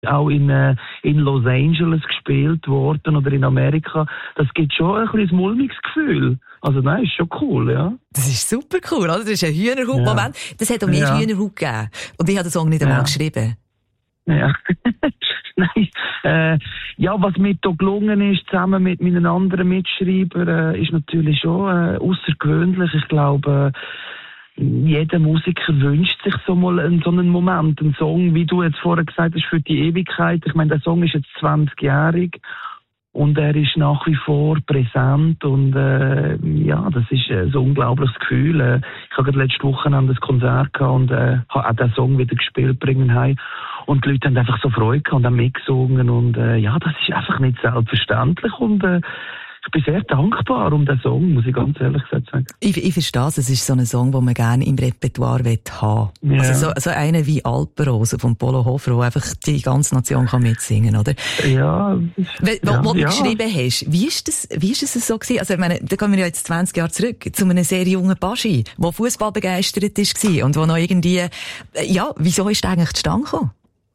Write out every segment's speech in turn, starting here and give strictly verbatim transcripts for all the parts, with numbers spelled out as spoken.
auch in, äh, in Los Angeles gespielt worden oder in Amerika. Das gibt schon ein bisschen ein mulmiges Gefühl. Also nein, ist schon cool, ja. Das ist super cool, oder? Das ist ein Hühnerhaut-Moment. Ja. Das hat auch mir ja. Hühnerhaut gegeben. Und ich habe den Song nicht einmal ja. geschrieben. Ja. Nein, äh, ja, was mir da gelungen ist, zusammen mit meinen anderen Mitschreibern, äh, ist natürlich schon äh, außergewöhnlich. Ich glaube, äh, jeder Musiker wünscht sich so mal einen, so einen Moment, einen Song, wie du jetzt vorher gesagt hast, für die Ewigkeit. Ich meine, der Song ist jetzt zwanzigjährig und er ist nach wie vor präsent und äh, ja, das ist äh, so ein unglaubliches Gefühl. Äh, ich habe gerade letzte Woche ein Konzert gehabt und äh, habe auch den Song wieder gespielt, bringen heim. Und die Leute haben einfach so Freude gehabt und haben mitgesungen und äh, ja, das ist einfach nicht selbstverständlich und äh, ich bin sehr dankbar um den Song, muss ich ganz ehrlich gesagt sagen. Ich, ich verstehe es, es ist so ein Song, den man gerne im Repertoire haben will. Ja. Also so, so einer wie Alpenrose von Polo Hofer, wo einfach die ganze Nation kann mitsingen, oder? Ja. Wo, ja, wo du ja. geschrieben hast, wie ist das, wie ist das so gewesen? Also ich meine, da kommen wir ja jetzt zwanzig Jahre zurück zu einem sehr jungen Baschi, der Fußball begeistert war und wo noch irgendwie, ja, wieso ist der eigentlich zustande gekommen?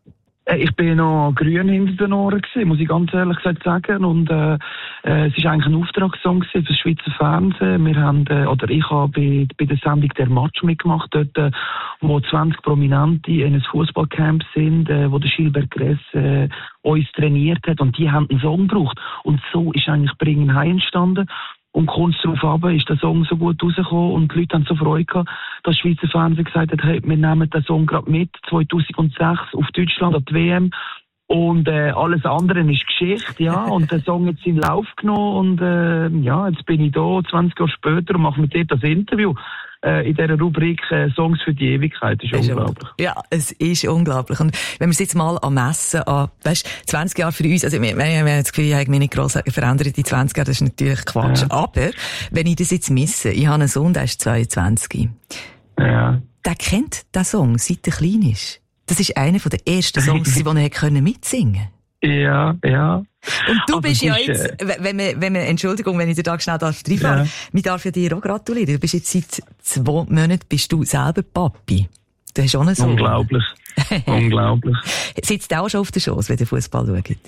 Ich bin noch grün hinter den Ohren gewesen, muss ich ganz ehrlich gesagt sagen. Und äh, äh, es ist eigentlich ein Auftragssong für das Schweizer Fernsehen. Wir haben, äh, oder ich habe bei, bei der Sendung «Der Match» mitgemacht, dort, äh, wo zwanzig Prominente in einem Fußballcamp sind, äh, wo der Gilbert Gress äh, uns trainiert hat. Und die haben einen Song gebraucht. Und so ist eigentlich «Bringen heim» entstanden. Und kurz darauf ab ist der Song so gut rausgekommen und die Leute haben so Freude gehabt, dass das Schweizer Fernsehen gesagt hat, hey, wir nehmen den Song gerade mit, zweitausendsechs auf Deutschland an die W M. Und äh, alles andere ist Geschichte, ja. Und der Song hat seinen Lauf genommen und äh, ja, jetzt bin ich da, zwanzig Jahre später und mache mit dir das Interview. In dieser Rubrik äh, «Songs für die Ewigkeit». Das ist, ist unglaublich. Ja, es ist unglaublich. Und wenn wir es jetzt mal am Messen an, weißt, zwanzig Jahre für uns, also wir, wir, wir haben das Gefühl, ich habe mich nicht gross verändert in zwanzig Jahren, das ist natürlich Quatsch. Ja. Aber, wenn ich das jetzt misse, ich habe einen Sohn, der ist zweiundzwanzig. Ja. Der kennt den Song, seit er klein ist. Das ist einer der ersten Songs, die er mitsingen konnte. Ja, ja. Und du bist ja jetzt, äh, wenn wir, wenn wir, Entschuldigung, wenn ich dir da schnell reinfahren darf, ja. Ich darf ja dir auch gratulieren. Du bist jetzt seit zwei Monaten bist du selber Papi. Du hast auch einen Sohn. Unglaublich. Unglaublich. Sitzt du auch schon auf der Schoss, wenn der Fußball schaut?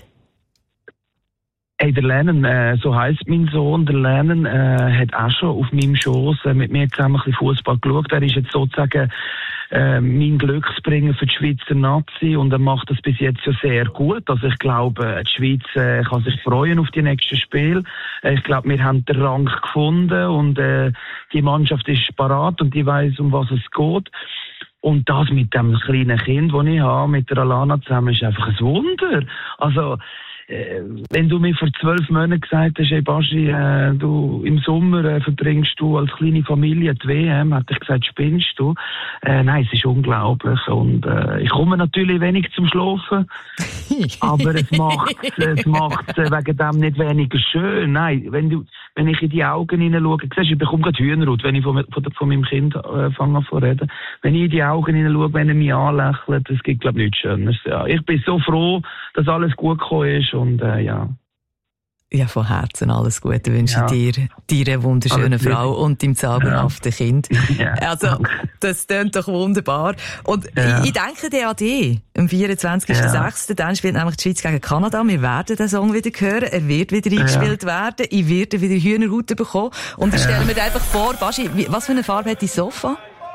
Hey, der Lennon, äh, so heisst mein Sohn, der Lennon, äh, hat auch schon auf meinem Schoss äh, mit mir zusammen ein bisschen Fußball geschaut. Er ist jetzt sozusagen äh, mein Glücksbringer für die Schweizer Nazi und er macht das bis jetzt ja sehr gut. Also ich glaube, die Schweiz äh, kann sich freuen auf die nächsten Spiele. Äh, ich glaube, wir haben den Rang gefunden und äh, die Mannschaft ist parat und die weiss, um was es geht. Und das mit dem kleinen Kind, das ich habe, mit der Alana zusammen, ist einfach ein Wunder. Also Äh, wenn du mir vor zwölf Monaten gesagt hast, hey Baschi, äh, du, im Sommer äh, verbringst du als kleine Familie die W M, hätte ich gesagt, spinnst du? Äh, nein, es ist unglaublich. Und äh, ich komme natürlich wenig zum Schlafen, aber es macht es macht äh, wegen dem nicht weniger schön. Nein, wenn du, wenn ich in die Augen hineinschaue, siehst, ich bekomme gerade Hühnerhaut, wenn ich von, von, von meinem Kind äh, fange an zu reden. Wenn ich in die Augen hineinschaue, wenn er mich anlächelt, es gibt, glaube ich, nichts Schöneres. Ja. Ich bin so froh, dass alles gut gekommen ist. Und, äh, ja. Ja, von Herzen alles Gute wünsche ich ja. dir, deiner wunderschönen alles Frau gut. Und deinem zauberhaften ja. Kind. Ja, also, danke. Das klingt doch wunderbar. Und ja. ich, ich denke dir an dich, am vierundzwanzigsten sechsten Ja. Dann spielt nämlich die Schweiz gegen Kanada. Wir werden den Song wieder hören. Er wird wieder eingespielt ja. werden. Ich werde wieder Hühnerhaut bekommen. Und dann ja. stellen wir dir einfach vor, Baschi, was für eine Farbe hat dein Sofa?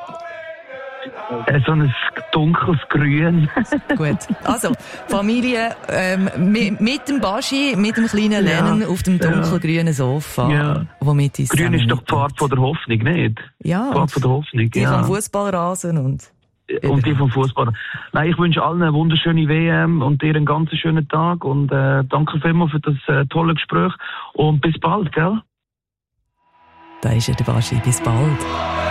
So ein dunkles Grün. Gut. Also, Familie, ähm, mit, mit dem Baschi, mit dem kleinen Lennon ja, auf dem dunkelgrünen ja. Sofa. Ja. Womit ist Grün ist doch die Farbe von der Hoffnung, nicht? Ja. Die Farbe von der Hoffnung, die ja. vom Fußballrasen und... Und die vom Fußball. Nein, ich wünsche allen eine wunderschöne W M und dir einen ganz schönen Tag und äh, danke vielmals für das äh, tolle Gespräch und bis bald, gell? Da ist er, der Baschi. Bis bald.